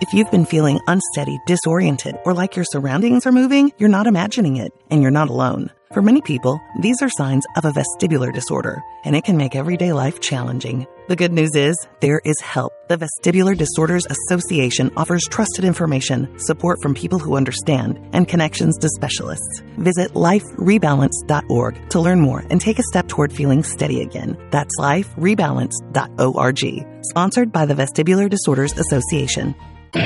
If you've been feeling unsteady, disoriented, or like your surroundings are moving, you're not imagining it, and you're not alone. For many people, these are signs of a vestibular disorder, and it can make everyday life challenging. The good news is, there is help. The Vestibular Disorders Association offers trusted information, support from people who understand, and connections to specialists. Visit liferebalance.org to learn more and take a step toward feeling steady again. That's liferebalance.org. Sponsored by the Vestibular Disorders Association. You're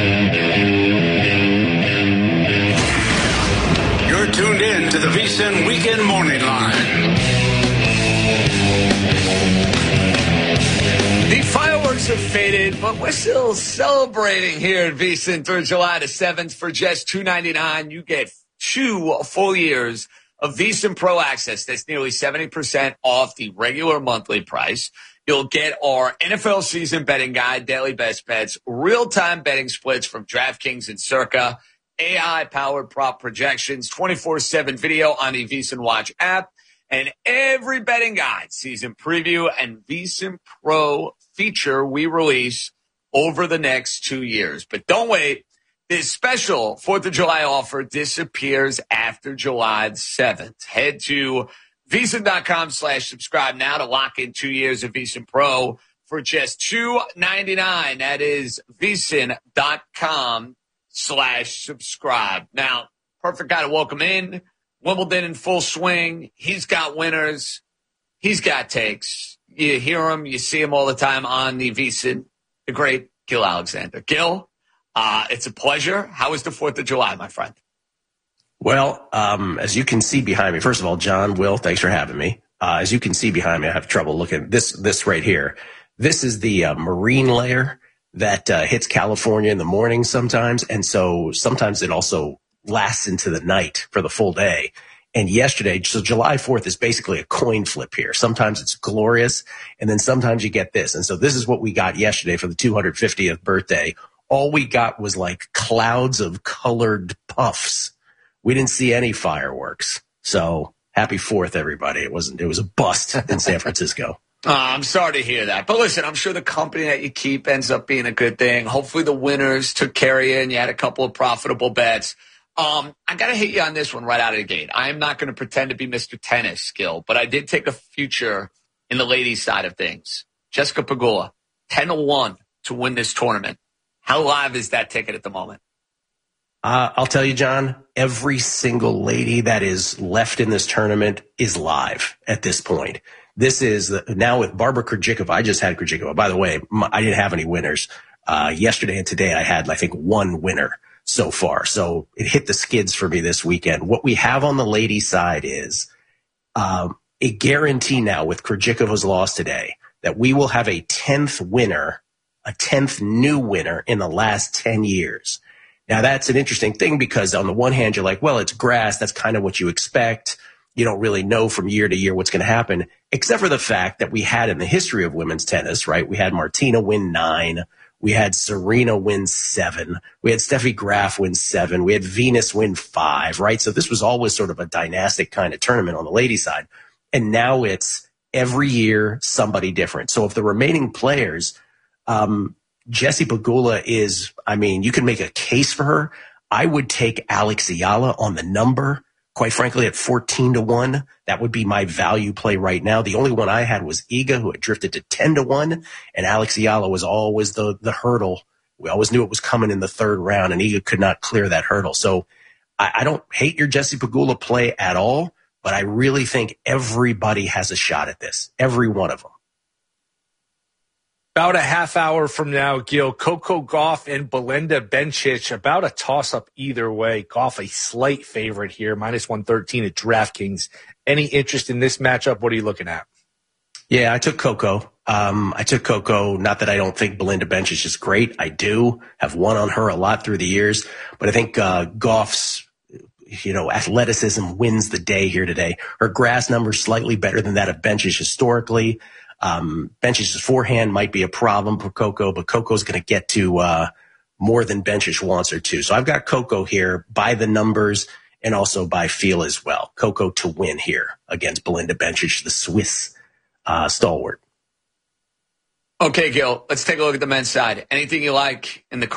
tuned in to the VSiN Weekend Morning Line. The fireworks have faded, but we're still celebrating here at VSiN through July the 7th. For just $2.99, you get 2 full years of VSiN Pro Access. That's nearly 70% off the regular monthly price. You'll get our NFL season betting guide, daily best bets, real-time betting splits from DraftKings and Circa, AI-powered prop projections, 24/7 video on the VSiN Watch app, and every betting guide, season preview, and VSiN Pro feature we release over the next 2 years. But don't wait. This special 4th of July offer disappears after July 7th. Head to VSiN.com/subscribe now to lock in 2 years of VSiN Pro for just $2.99. That is VSiN.com/subscribe. Now, perfect guy to welcome in. Wimbledon in full swing. He's got winners. He's got takes. You hear him. You see him all the time on the VSiN. The great Gil Alexander. Gil, it's a pleasure. How was the 4th of July, my friend? Well, as you can see behind me, first of all, John, Will, thanks for having me. As you can see behind me, I have trouble looking at this right here. This is the marine layer that hits California in the morning sometimes. And so sometimes it also lasts into the night for the full day. And yesterday, so July 4th is basically a coin flip here. Sometimes it's glorious, and then sometimes you get this. And so this is what we got yesterday for the 250th birthday. All we got was like clouds of colored puffs. We didn't see any fireworks. So happy 4th, everybody. It was a bust in San Francisco. I'm sorry to hear that. But listen, I'm sure the company that you keep ends up being a good thing. Hopefully the winners took care of you and you had a couple of profitable bets. I got to hit you on this one right out of the gate. I am not going to pretend to be Mr. Tennis skill, but I did take a future in the ladies' side of things. Jessica Pegula, 10-1 to win this tournament. How live is that ticket at the moment? I'll tell you, John, every single lady that is left in this tournament is live at this point. This is now with Barbara Krejcikova. I just had Krejcikova. By the way, I didn't have any winners. Yesterday and today I had, I think, one winner so far. So it hit the skids for me this weekend. What we have on the ladies' side is a guarantee now with Krejcikova's loss today that we will have a 10th winner, a 10th new winner in the last 10 years. Now, that's an interesting thing because on the one hand, you're like, well, it's grass. That's kind of what you expect. You don't really know from year to year what's going to happen, except for the fact that we had in the history of women's tennis, right? We had Martina win 9. We had Serena win 7. We had Steffi Graf win 7. We had Venus win 5, right? So this was always sort of a dynastic kind of tournament on the ladies' side. And now it's every year somebody different. So if the remaining players, Jessie Pegula is, you can make a case for her. I would take Alex Ayala on the number, quite frankly, at 14-1. That would be my value play right now. The only one I had was Iga, who had drifted to 10-1, and Alex Ayala was always the hurdle. We always knew it was coming in the 3rd round, and Iga could not clear that hurdle. So I don't hate your Jessie Pegula play at all, but I really think everybody has a shot at this, every one of them. About a half hour from now, Gil, Coco Gauff and Belinda Bencic, about a toss-up either way. Gauff a slight favorite here, -113 at DraftKings. Any interest in this matchup? What are you looking at? Yeah, I took Coco. Not that I don't think Belinda Bencic is great. I do have won on her a lot through the years, but I think Gauff's athleticism wins the day here today. Her grass number is slightly better than that of Bencic historically. Bencic's forehand might be a problem for Coco, but Coco's going to get to more than Bencic wants her to. So I've got Coco here by the numbers and also by feel as well. Coco to win here against Belinda Bencic, the Swiss stalwart. Okay, Gil, let's take a look at the men's side. Anything you like in the